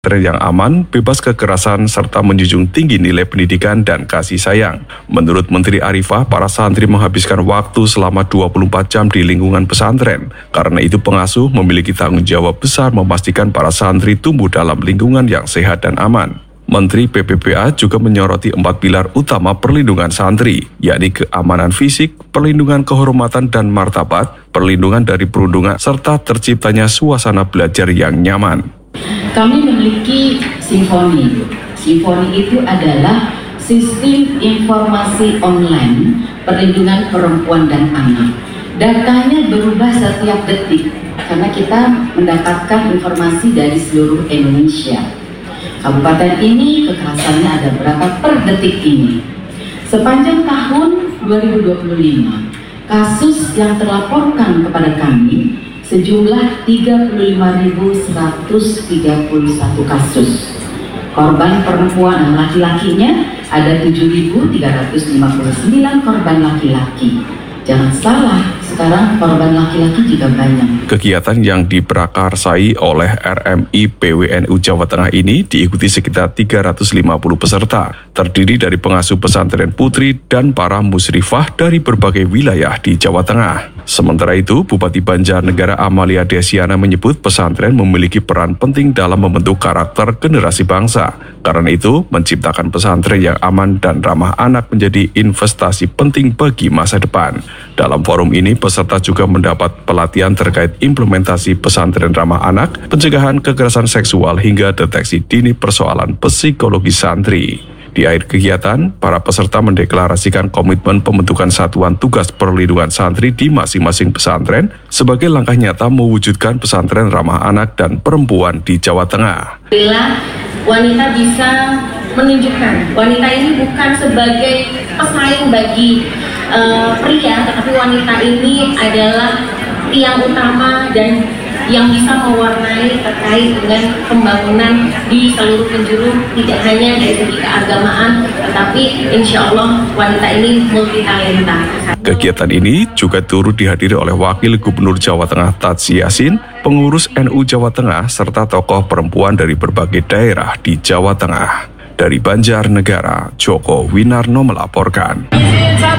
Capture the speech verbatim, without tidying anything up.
Pesantren yang aman, bebas kekerasan, serta menjunjung tinggi nilai pendidikan dan kasih sayang. Menurut Menteri Arifah, para santri menghabiskan waktu selama dua puluh empat jam di lingkungan pesantren. Karena itu pengasuh memiliki tanggung jawab besar memastikan para santri tumbuh dalam lingkungan yang sehat dan aman. Menteri P P P A juga menyoroti empat pilar utama perlindungan santri, yakni keamanan fisik, perlindungan kehormatan dan martabat, perlindungan dari perundungan, serta terciptanya suasana belajar yang nyaman. Kami memiliki Simfoni. Simfoni itu adalah sistem informasi online perlindungan perempuan dan anak. Datanya berubah setiap detik karena kita mendapatkan informasi dari seluruh Indonesia. Kabupaten ini kekerasannya ada berapa per detik ini. Sepanjang tahun dua ribu dua puluh lima, kasus yang terlaporkan kepada kami sejumlah tiga puluh lima ribu seratus tiga puluh satu kasus. Korban perempuan dan laki-lakinya ada tujuh ribu tiga ratus lima puluh sembilan korban laki-laki. Jangan salah, sekarang korban laki-laki juga banyak. Kegiatan yang diprakarsai oleh R M I P W N U Jawa Tengah ini diikuti sekitar tiga ratus lima puluh peserta, terdiri dari pengasuh pesantren putri dan para musyrifah dari berbagai wilayah di Jawa Tengah. Sementara itu, Bupati Banjarnegara Amalia Desiana menyebut pesantren memiliki peran penting dalam membentuk karakter generasi bangsa. Karena itu, menciptakan pesantren yang aman dan ramah anak menjadi investasi penting bagi masa depan. Dalam forum ini, peserta juga mendapat pelatihan terkait implementasi pesantren ramah anak, pencegahan kekerasan seksual hingga deteksi dini persoalan psikologi santri. Di akhir kegiatan, para peserta mendeklarasikan komitmen pembentukan satuan tugas perlindungan santri di masing-masing pesantren sebagai langkah nyata mewujudkan pesantren ramah anak dan perempuan di Jawa Tengah. Bila wanita bisa menunjukkan, wanita ini bukan sebagai pesaing bagi uh, pria, tetapi wanita ini adalah tiang utama dan yang bisa mewarnai terkait dengan pembangunan di seluruh penjuru, tidak hanya dari segi keagamaan, tetapi insya Allah wanita ini multi talenta. Kegiatan ini juga turut dihadiri oleh Wakil Gubernur Jawa Tengah Tadsy Yassin, pengurus N U Jawa Tengah, serta tokoh perempuan dari berbagai daerah di Jawa Tengah. Dari Banjarnegara, Joko Winarno melaporkan.